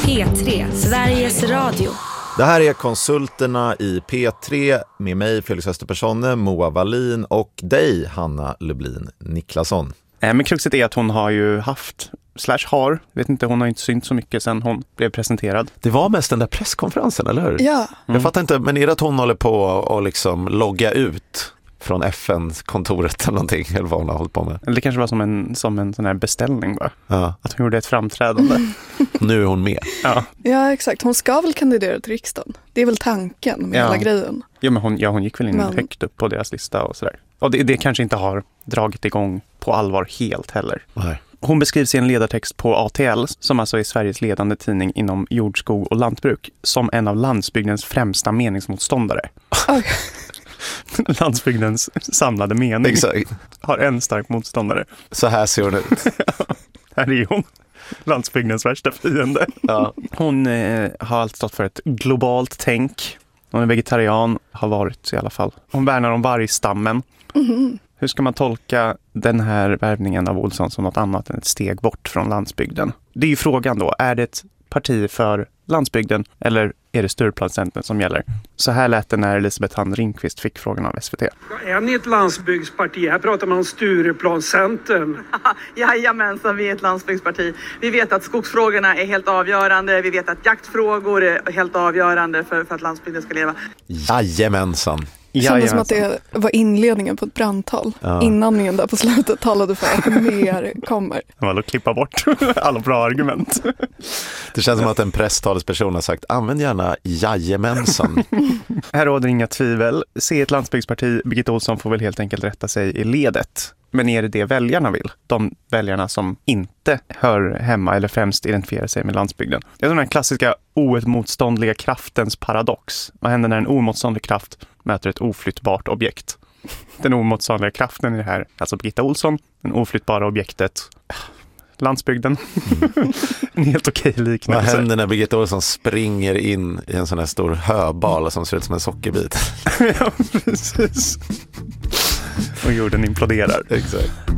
P3, Sveriges Radio. Det här är Konsulterna i P3 med mig, Felix Österpersonne, Moa Wallin och dig, Hanna Lublin Niklasson. Men kruxet är att hon har ju haft, vet inte, hon har inte synt så mycket sedan hon blev presenterad. Det var mest den där presskonferensen, eller hur? Ja. Jag fattar inte, men är det att hon håller på och liksom logga ut från FN-kontoret eller någonting, eller vad hon har hållit på med? Eller det kanske var som en sån här beställning bara. Ja. Att hon gjorde ett framträdande. Nu är hon med. Ja, exakt. Hon ska väl kandidera till riksdagen. Det är väl tanken med hela grejen. Ja, men hon gick väl in högt upp på deras lista och sådär. Och det kanske inte har dragit igång på allvar helt heller. Nej. Hon beskrivs i en ledartext på ATL, som alltså är Sveriges ledande tidning inom jordskog och lantbruk, som en av landsbygdens främsta meningsmotståndare. Landsbygdens samlade mening. Exakt. Har en stark motståndare. Så här ser hon ut. Här är hon. Landsbygdens värsta fiende. Ja. Hon har alltid stått för ett globalt tänk. Hon är vegetarian, har varit i alla fall. Hon värnar om vargstammen. Mm-hmm. Hur ska man tolka den här värvningen av Olsson som något annat än ett steg bort från landsbygden? Det är ju frågan då, är det ett parti för landsbygden eller är det Stureplanscentern som gäller? Så här lät det när Elisabeth Hand Ringqvist fick frågan av SVT. Är ni ett landsbygdsparti? Här pratar man om Stureplanscentern. Jajamensan, vi är ett landsbygdsparti. Vi vet att skogsfrågorna är helt avgörande. Vi vet att jaktfrågor är helt avgörande för att landsbygden ska leva. Jajamensan. Det kändes som att det var inledningen på ett brandtal. Innan ni där på slutet talade för att mer kommer. Man vill klippa bort alla bra argument. Det känns som att en presstalesperson har sagt, använd gärna jajamensan. Här råder inga tvivel. Se ett landsbygdsparti, Birgitta Olsson får väl helt enkelt rätta sig i ledet. Men är det väljarna vill? De väljarna som inte hör hemma eller främst identifierar sig med landsbygden. Det är den här klassiska oemotståndliga kraftens paradox. Vad händer när en omotståndlig kraft möter ett oflyttbart objekt? Den omotståndliga kraften i det här, alltså Birgitta Olsson, den oflyttbara objektet, landsbygden. En helt okej liknelse. Vad händer när Birgitta Olsson springer in i en sån här stor höbal som ser ut som en sockerbit? Ja, precis. Och jorden imploderar. Exakt.